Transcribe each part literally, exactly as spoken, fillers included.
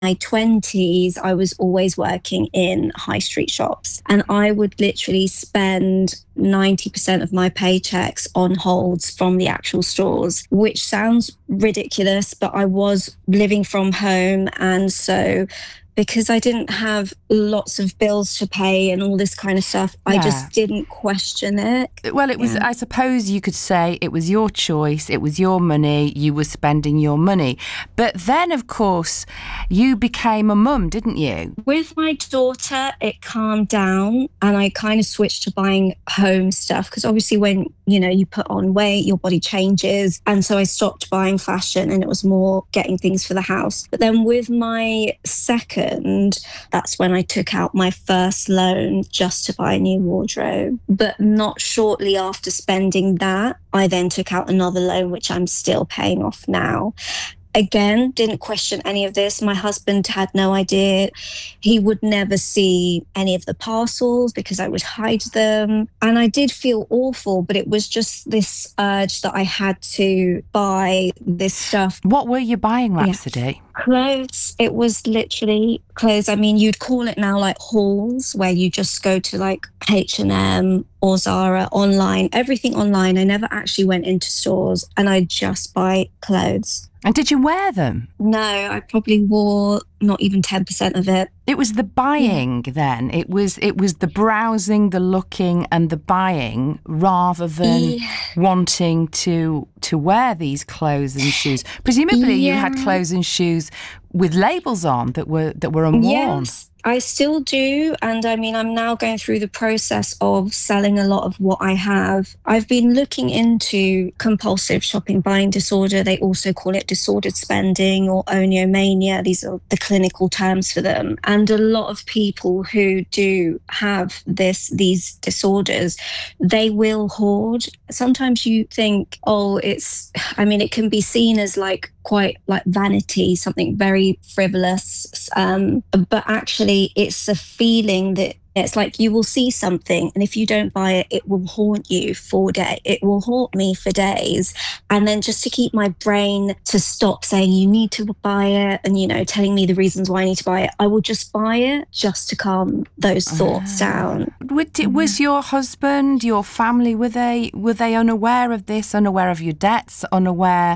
my twenties, I was always working in high street shops, and I would literally spend ninety percent of my paychecks on holds from the actual stores, which sounds ridiculous, but I was living from home. And so because I didn't have lots of bills to pay and all this kind of stuff, yeah. I just didn't question it. Well, it was, yeah. I suppose you could say it was your choice, it was your money, you were spending your money. But then, of course, you became a mum, didn't you? With my daughter, it calmed down and I kind of switched to buying home stuff because obviously when, you know, you put on weight, your body changes. And so I stopped buying fashion and it was more getting things for the house. But then with my second, that's when I took out my first loan just to buy a new wardrobe. But not shortly after spending that, I then took out another loan, which I'm still paying off now. Again, didn't question any of this. My husband had no idea. He would never see any of the parcels because I would hide them. And I did feel awful, but it was just this urge that I had to buy this stuff. What were you buying, Rhapsody? Yeah. Clothes. It was literally clothes. I mean, you'd call it now like hauls, where you just go to like H and M or Zara online, everything online. I never actually went into stores and I just buy clothes. And did you wear them? No, I probably wore not even ten percent of it. It was the buying yeah. then. It was it was the browsing, the looking and the buying rather than yeah. wanting to to wear these clothes and shoes. Presumably yeah. you had clothes and shoes with labels on that were that were unworn. Yes. I still do. And I mean, I'm now going through the process of selling a lot of what I have. I've been looking into compulsive shopping buying disorder. They also call it disordered spending or oniomania. These are the clinical terms for them. And a lot of people who do have this, these disorders, they will hoard. Sometimes you think, oh, it's, I mean, it can be seen as like quite like vanity, something very frivolous. Um, but actually, it's a feeling that it's like you will see something and if you don't buy it, it will haunt you for days. It will haunt me for days. And then just to keep my brain to stop saying you need to buy it and, you know, telling me the reasons why I need to buy it, I will just buy it just to calm those thoughts uh, down. Was your husband, your family, were they were they unaware of this, unaware of your debts, unaware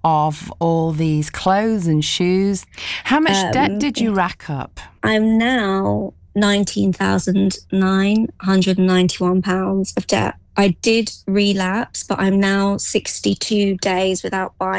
of all these clothes and shoes? How much um, debt did you rack up? I'm now nineteen thousand nine hundred ninety-one pounds of debt. I did relapse, but I'm now sixty-two days without buying